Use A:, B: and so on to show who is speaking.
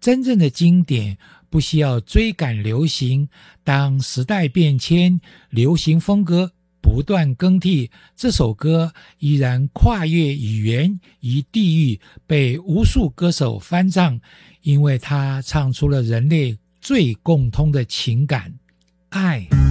A: 真正的经典不需要追赶流行，当时代变迁，流行风格不断更替，这首歌依然跨越语言与地域，被无数歌手翻唱，因为它唱出了人类最共通的情感——爱。